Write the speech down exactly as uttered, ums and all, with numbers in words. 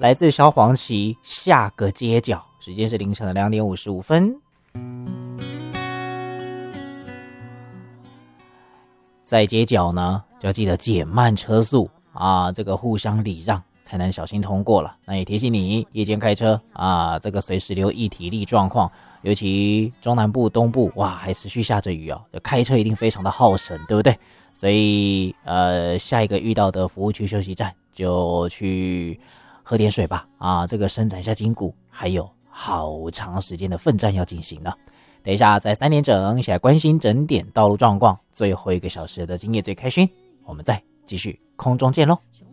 来自萧煌奇下个街角，时间是凌晨的两点五十五分。在街角呢，就要记得减慢车速啊，这个互相礼让才能小心通过了。那也提醒你，夜间开车啊，这个随时留意体力状况，尤其中南部、东部，哇，还持续下着雨哦，开车一定非常的耗神，对不对？所以呃，下一个遇到的服务区休息站就去喝点水吧，啊，这个伸展一下筋骨，还有好长时间的奋战要进行呢。等一下，在三点整一起来关心整点道路状况，最后一个小时的今夜最开心，我们再继续空中见喽。